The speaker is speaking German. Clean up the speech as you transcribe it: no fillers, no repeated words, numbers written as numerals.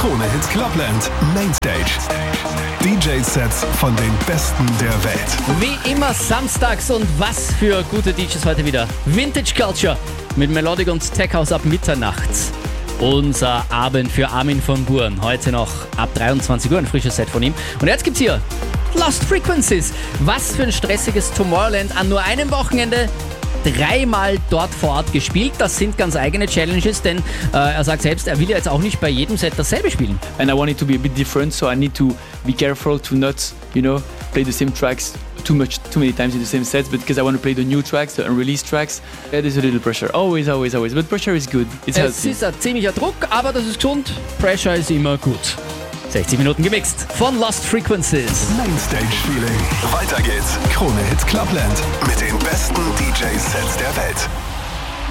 Krone Hits Clubland Mainstage. DJ-Sets von den Besten der Welt. Wie immer samstags und was für gute DJs heute wieder. Vintage Culture mit Melodic und Tech House ab Mitternacht. Unser Abend für Armin von Buuren. Heute noch ab 23 Uhr ein frisches Set von ihm. Und jetzt gibt's hier Lost Frequencies. Was für ein stressiges Tomorrowland an nur einem Wochenende. 3-mal dort vor Ort gespielt. Das sind ganz eigene Challenges, denn er sagt selbst, er will ja jetzt auch nicht bei jedem Set dasselbe spielen. And I want it to be a bit different, so I need to be careful to not, play the same tracks too many times in the same sets, but because I want to play the new tracks, the unreleased tracks, there's a little pressure. Always. But pressure is good. It's healthy. Es ist ein ziemlicher Druck, aber das ist gesund. Pressure ist immer gut. 60 Minuten gemixt von Lost Frequencies. Mainstage Feeling. Weiter geht's. Krone Hits Clubland mit den besten DJ-Sets der Welt.